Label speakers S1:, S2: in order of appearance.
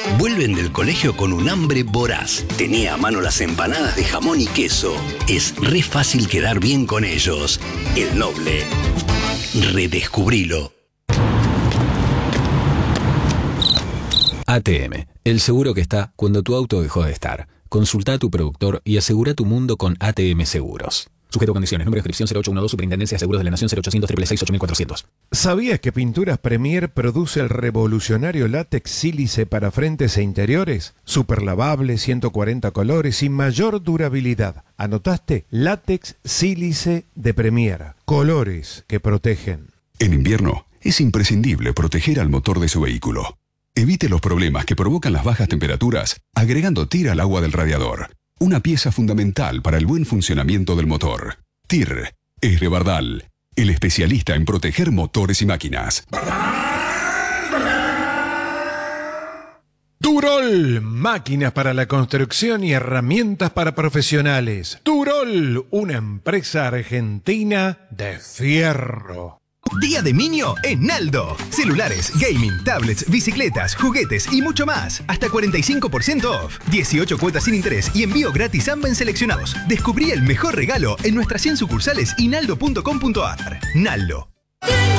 S1: Vuelven del colegio con un hambre voraz. Tenía a mano las empanadas de jamón y queso. Es re fácil quedar bien con ellos. El Noble. Redescubrilo.
S2: ATM, el seguro que está cuando tu auto dejó de estar. Consulta a tu productor y asegura tu mundo con ATM Seguros. Sujeto a condiciones. Número de inscripción 0812, Superintendencia de Seguros de la Nación, 0800 666 8400.
S3: ¿Sabías que Pinturas Premier produce el revolucionario látex sílice para frentes e interiores? Super lavable, 140 colores y mayor durabilidad. ¿Anotaste? Látex sílice de Premier. Colores que protegen.
S4: En invierno es imprescindible proteger al motor de su vehículo. Evite los problemas que provocan las bajas temperaturas agregando TIR al agua del radiador. Una pieza fundamental para el buen funcionamiento del motor. TIR es de Bardal, el especialista en proteger motores y máquinas.
S3: Turol, máquinas para la construcción y herramientas para profesionales. Turol, una empresa argentina de fierro.
S5: Día de Minio en Naldo. Celulares, gaming, tablets, bicicletas, juguetes y mucho más. Hasta 45% off. 18 cuotas sin interés y envío gratis a ambas seleccionados. Descubrí el mejor regalo en nuestras 100 sucursales y naldo.com.ar. Naldo.